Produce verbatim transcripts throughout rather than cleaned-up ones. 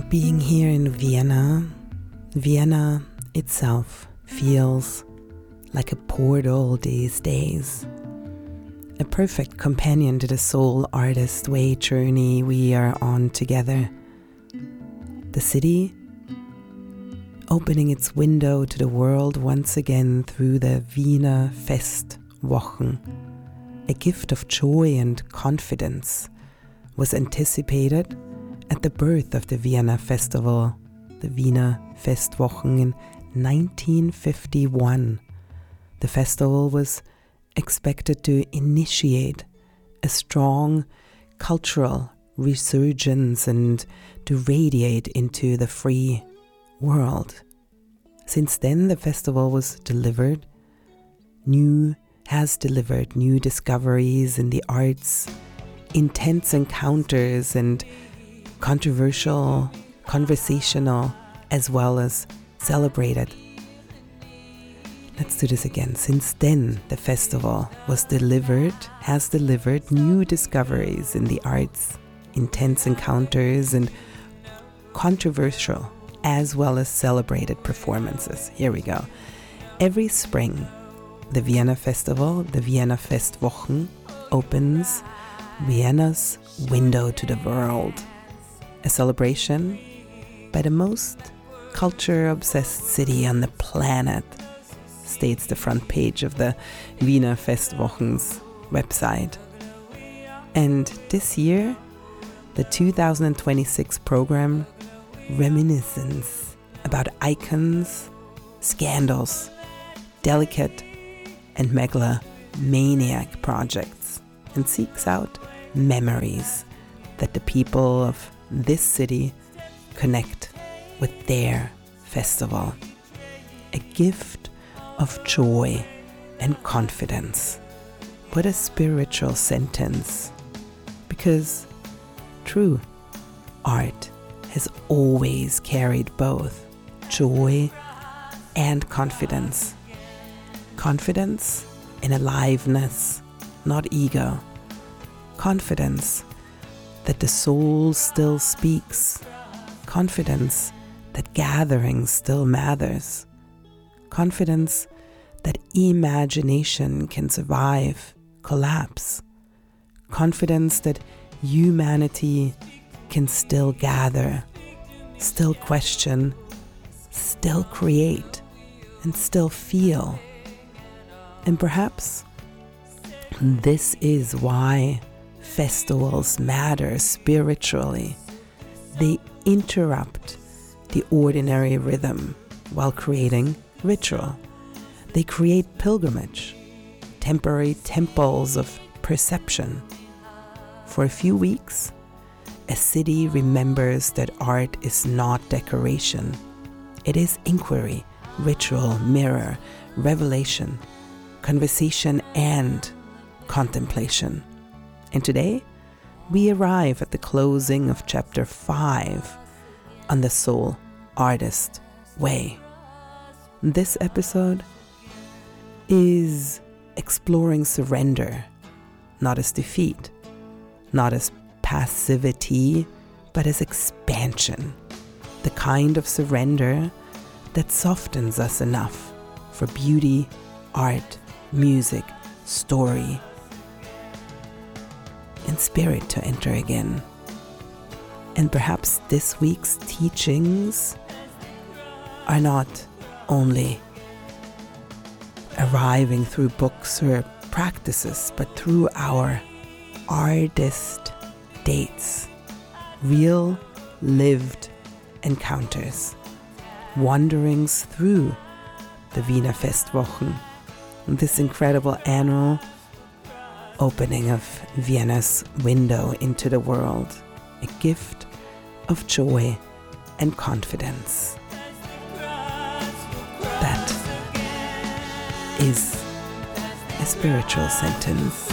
Being here in Vienna, Vienna itself feels like a portal these days. A perfect companion to the soul artist way journey we are on together. The city opening its window to the world once again through the Wiener Festwochen. A gift of joy and confidence was anticipated at the birth of the Vienna Festival, the Wiener Festwochen, in nineteen fifty-one. The festival was expected to initiate a strong cultural resurgence and to radiate into the free world. Since then, the festival was delivered new, has delivered new discoveries in the arts, intense encounters and controversial, conversational, as well as celebrated. Let's do this again. Since then, the festival was delivered, has delivered new discoveries in the arts, intense encounters and controversial, as well as celebrated performances. Here we go. Every spring, the Vienna Festival, the Vienna Festwochen, opens Vienna's window to the world. A celebration by the most culture-obsessed city on the planet, states the front page of the Wiener Festwochen's website. And this year, the two thousand twenty-six program reminiscence about icons, scandals, delicate and megalomaniac projects, and seeks out memories that the people of this city connect with their festival. A gift of joy and confidence. What a spiritual sentence. Because true art has always carried both joy and confidence. Confidence in aliveness, not ego. Confidence that the soul still speaks. Confidence that gathering still matters. Confidence that imagination can survive collapse. Confidence that humanity can still gather, still question, still create, and still feel. And perhaps this is why festivals matter spiritually. They interrupt the ordinary rhythm while creating ritual. They create pilgrimage, temporary temples of perception. For a few weeks, a city remembers that art is not decoration. It is inquiry, ritual, mirror, revelation, conversation, and contemplation. And today, we arrive at the closing of chapter five on the Soul Artist Way. This episode is exploring surrender, not as defeat, not as passivity, but as expansion. The kind of surrender that softens us enough for beauty, art, music, story, and spirit to enter again. And perhaps this week's teachings are not only arriving through books or practices, but through our artist dates, real lived encounters, wanderings through the Wiener Festwochen, this incredible annual opening of Vienna's window into the world, a gift of joy and confidence. That is a spiritual sentence.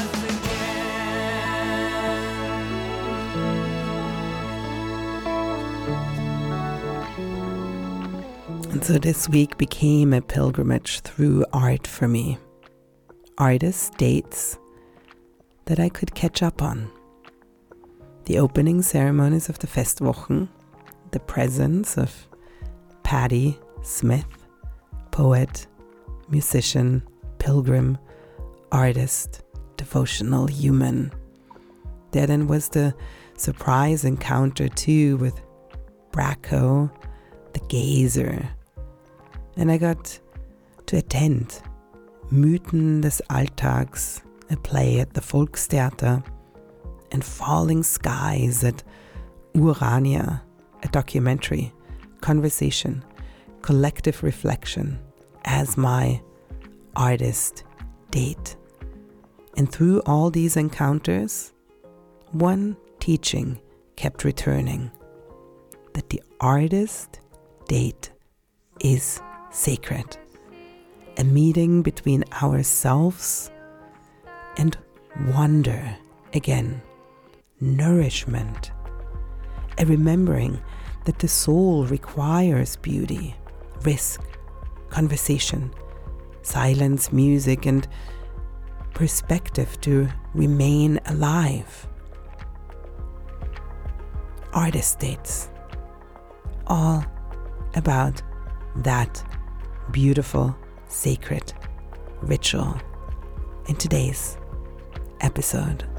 And so this week became a pilgrimage through art for me. Artists, dates that I could catch up on. The opening ceremonies of the Festwochen, the presence of Patti Smith, poet, musician, pilgrim, artist, devotional human. There then was the surprise encounter too with Bracco, the gazer. And I got to attend Mythen des Alltags, a play at the Volkstheater, and Falling Skies at Urania, a documentary, conversation, collective reflection as my artist date. And through all these encounters, one teaching kept returning, that the artist date is sacred, a meeting between ourselves and wonder again, nourishment, a remembering that the soul requires beauty, risk, conversation, silence, music, and perspective to remain alive. Artist dates, all about that beautiful, sacred ritual in today's episode.